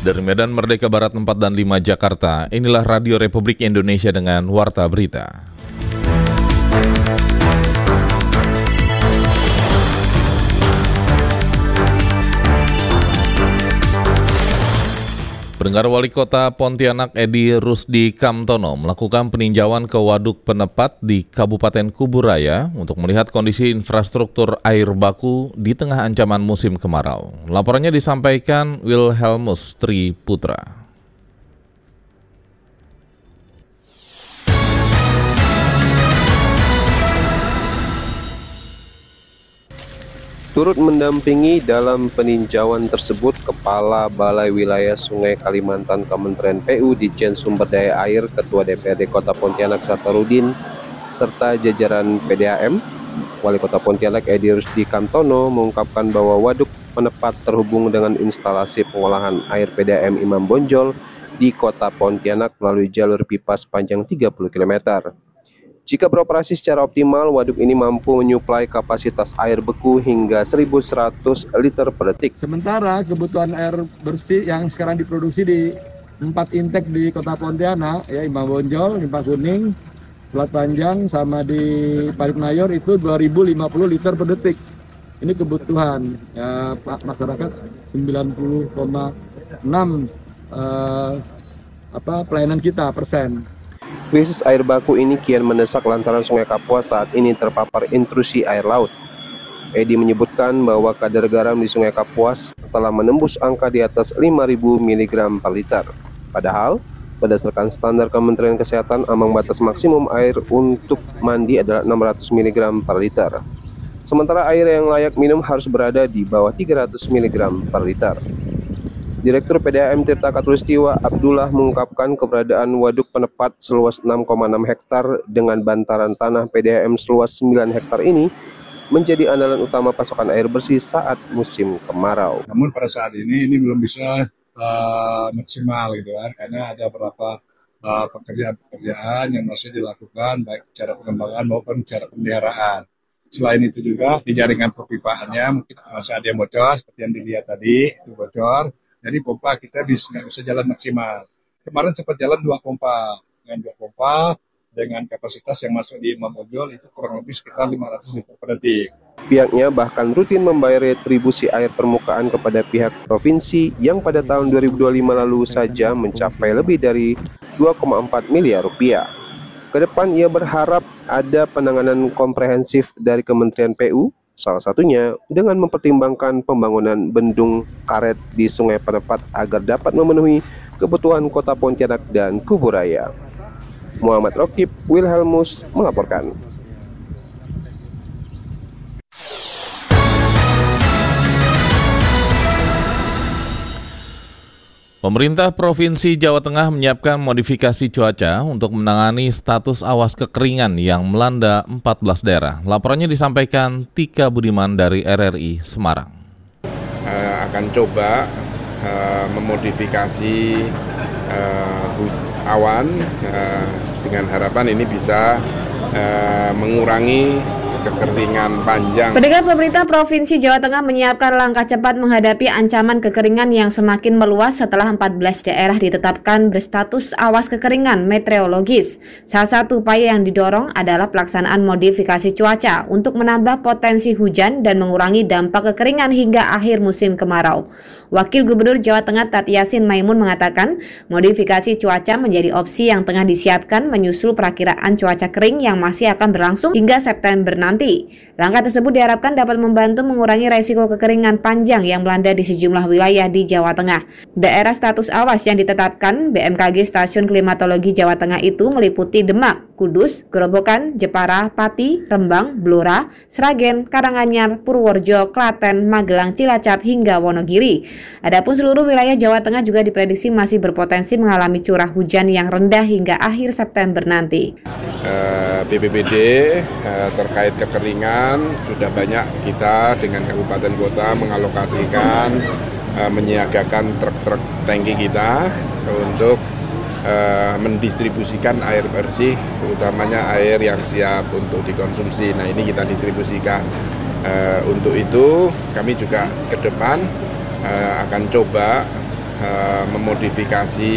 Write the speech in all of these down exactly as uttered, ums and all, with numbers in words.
Dari Medan Merdeka Barat empat dan lima Jakarta, inilah Radio Republik Indonesia dengan Warta Berita. Pendengar, Wali Kota Pontianak Edi Rusdi Kamtono melakukan peninjauan ke Waduk Penepat di Kabupaten Kuburaya untuk melihat kondisi infrastruktur air baku di tengah ancaman musim kemarau. Laporannya disampaikan Wilhelmus Triputra. Turut mendampingi dalam peninjauan tersebut Kepala Balai Wilayah Sungai Kalimantan Kementerian P U Ditjen Sumber Daya Air, Ketua D P R D Kota Pontianak Satarudin, serta jajaran P D A M. Wali Kota Pontianak Edi Rusdi Kamtono mengungkapkan bahwa Waduk Penepat terhubung dengan instalasi pengolahan air P D A M Imam Bonjol di Kota Pontianak melalui jalur pipa sepanjang tiga puluh kilometer. Jika beroperasi secara optimal, waduk ini mampu menyuplai kapasitas air beku hingga seribu seratus liter per detik. Sementara kebutuhan air bersih yang sekarang diproduksi di empat intek di Kota Pontianak, ya Imam Bonjol, Limpa Kuning, Selat Panjang, sama di Parit Mayor itu dua ribu lima puluh liter per detik. Ini kebutuhan ya, Pak, masyarakat sembilan puluh koma enam eh, apa pelayanan kita persen. Krisis air baku ini kian mendesak lantaran Sungai Kapuas saat ini terpapar intrusi air laut. Edi menyebutkan bahwa kadar garam di Sungai Kapuas telah menembus angka di atas lima ribu miligram per liter. Padahal, berdasarkan standar Kementerian Kesehatan, ambang batas maksimum air untuk mandi adalah enam ratus miligram per liter. Sementara air yang layak minum harus berada di bawah tiga ratus miligram per liter. Direktur P D A M Tirta Katulistiwa Abdullah mengungkapkan keberadaan Waduk Penepat seluas enam koma enam hektar dengan bantaran tanah P D A M seluas sembilan hektar ini menjadi andalan utama pasokan air bersih saat musim kemarau. Namun pada saat ini ini belum bisa uh, maksimal gitu kan, karena ada beberapa uh, pekerjaan-pekerjaan yang masih dilakukan baik secara pengembangan maupun secara pemeliharaan. Selain itu juga di jaringan perpipaannya mungkin masih ada yang bocor seperti yang dilihat tadi, itu bocor. Jadi pompa kita bisa, nggak bisa jalan maksimal. Kemarin sempat jalan dua pompa. Dengan dua pompa, dengan kapasitas yang masuk di Imam Bonjol itu kurang lebih sekitar lima ratus liter per detik. Pihaknya bahkan rutin membayar retribusi air permukaan kepada pihak provinsi yang pada tahun dua ribu dua puluh lima lalu saja mencapai lebih dari dua koma empat miliar rupiah. Kedepan ia berharap ada penanganan komprehensif dari Kementerian P U, salah satunya dengan mempertimbangkan pembangunan bendung karet di Sungai Penepat agar dapat memenuhi kebutuhan Kota Pontianak dan Kuburaya. Muhammad Rokib, Wilhelmus melaporkan. Pemerintah Provinsi Jawa Tengah menyiapkan modifikasi cuaca untuk menangani status awas kekeringan yang melanda empat belas daerah. Laporannya disampaikan Tika Budiman dari R R I Semarang. Uh, akan coba uh, memodifikasi uh, awan uh, dengan harapan ini bisa uh, mengurangi kekeringan panjang. Pendengar, pemerintah Provinsi Jawa Tengah menyiapkan langkah cepat menghadapi ancaman kekeringan yang semakin meluas setelah empat belas daerah ditetapkan berstatus awas kekeringan meteorologis. Salah satu upaya yang didorong adalah pelaksanaan modifikasi cuaca untuk menambah potensi hujan dan mengurangi dampak kekeringan hingga akhir musim kemarau. Wakil Gubernur Jawa Tengah Tati Yasin Maimun mengatakan, modifikasi cuaca menjadi opsi yang tengah disiapkan menyusul perakiraan cuaca kering yang masih akan berlangsung hingga September nanti. Langkah tersebut diharapkan dapat membantu mengurangi resiko kekeringan panjang yang melanda di sejumlah wilayah di Jawa Tengah. Daerah status awas yang ditetapkan B M K G Stasiun Klimatologi Jawa Tengah itu meliputi Demak, Kudus, Gerobokan, Jepara, Pati, Rembang, Blora, Sragen, Karanganyar, Purworejo, Klaten, Magelang, Cilacap, hingga Wonogiri. Adapun seluruh wilayah Jawa Tengah juga diprediksi masih berpotensi mengalami curah hujan yang rendah hingga akhir September nanti. B P B D terkait kekeringan sudah banyak kita dengan kabupaten kota mengalokasikan, menyiagakan truk-truk tangki kita untuk mendistribusikan air bersih, utamanya air yang siap untuk dikonsumsi. Nah, ini kita distribusikan. Untuk itu kami juga ke depan akan coba uh, memodifikasi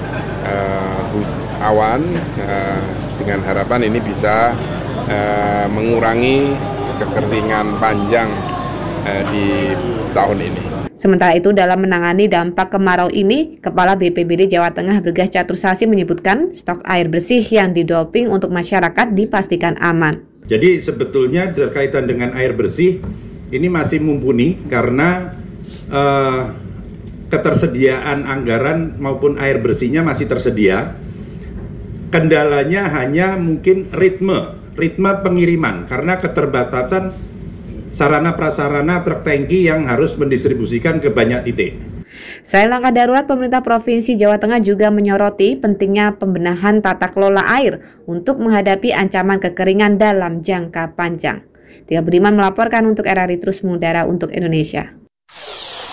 uh, awan uh, dengan harapan ini bisa uh, mengurangi kekeringan panjang uh, di tahun ini. Sementara itu, dalam menangani dampak kemarau ini, Kepala B P B D Jawa Tengah Bergas Catursasi menyebutkan stok air bersih yang didoping untuk masyarakat dipastikan aman. Jadi sebetulnya berkaitan dengan air bersih ini masih mumpuni karena uh, ketersediaan anggaran maupun air bersihnya masih tersedia. Kendalanya hanya mungkin ritme, ritme pengiriman karena keterbatasan sarana prasarana truk tangki yang harus mendistribusikan ke banyak titik. Selain langkah darurat, pemerintah Provinsi Jawa Tengah juga menyoroti pentingnya pembenahan tata kelola air untuk menghadapi ancaman kekeringan dalam jangka panjang. Tia Budiman melaporkan untuk R R I Terus Mengudara untuk Indonesia.